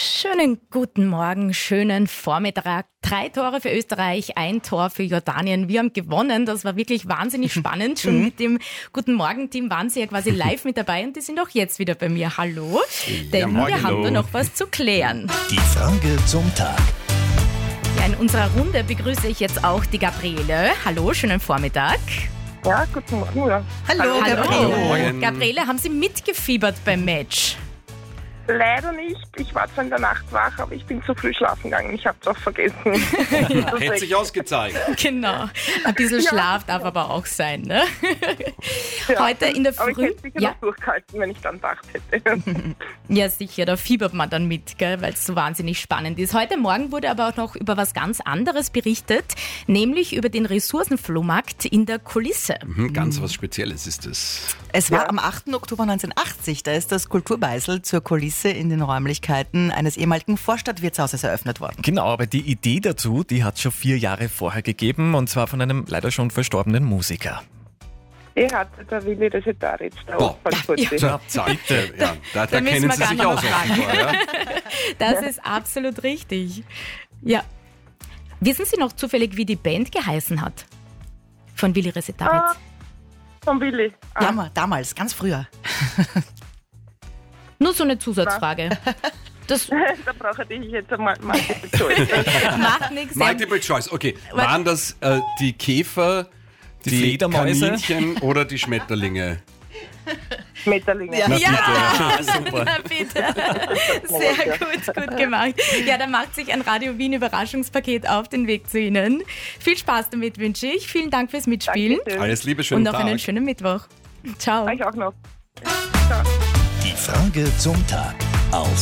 Schönen guten Morgen, schönen Vormittag. 3 Tore für Österreich, 1 Tor für Jordanien. Wir haben gewonnen. Das war wirklich wahnsinnig spannend. Schon mit dem Guten Morgen-Team waren sie ja quasi live mit dabei und die sind auch jetzt wieder bei mir. Hallo, denn wir haben da noch was zu klären. Die Frage zum Tag. Ja, in unserer Runde begrüße ich jetzt auch die Gabriele. Hallo, schönen Vormittag. Ja, guten Morgen. Ja. Hallo, Gabriele. Morgen. Gabriele, haben Sie mitgefiebert beim Match? Leider nicht. Ich war zwar in der Nacht wach, aber ich bin zu früh schlafen gegangen. Ich habe es auch vergessen. Hätte sich ausgezahlt. Genau. Ein bisschen Schlaf darf aber auch sein, ne? Ja. Heute in der Aber ich Früh. hätte sicher noch durchgehalten, wenn ich dann gedacht hätte. Ja, sicher, da fiebert man dann mit, gell, weil es so wahnsinnig spannend ist. Heute Morgen wurde aber auch noch über was ganz anderes berichtet, nämlich über den Ressourcenflohmarkt in der Kulisse. Ganz was Spezielles ist es. Es war am 8. Oktober 1980, da ist das Kulturbeisel zur Kulisse in den Räumlichkeiten eines ehemaligen Vorstadtwirtshauses eröffnet worden. Genau, aber die Idee dazu, die hat es schon 4 Jahre vorher gegeben und zwar von einem leider schon verstorbenen Musiker. Ich hatte der Willi Resetaritz da Boah. Opferkurse. Ja, bitte. Ja, da müssen kennen wir Sie gar sich nicht aus mehr offenbar. Ja? Das ist absolut richtig. Ja. Wissen Sie noch zufällig, wie die Band geheißen hat? Von Willi Resetaritz? Von Willi. Ja, damals, ganz früher. Nur so eine Zusatzfrage. Das Da brauche ich jetzt einmal Multiple Choice. macht nichts. Multiple Choice, okay. Waren das die Käfer, die Fledermäuse? Kaninchen oder die Schmetterlinge? Schmetterlinge. Ja. Ja, super. Na bitte. Sehr gut gemacht. Ja, da macht sich ein Radio Wien Überraschungspaket auf den Weg zu Ihnen. Viel Spaß damit wünsche ich. Vielen Dank fürs Mitspielen. Dankeschön. Alles Liebe, Und schönen noch Tag. einen schönen Mittwoch. Ciao. Euch auch noch. Ciao. Die Frage zum Tag auf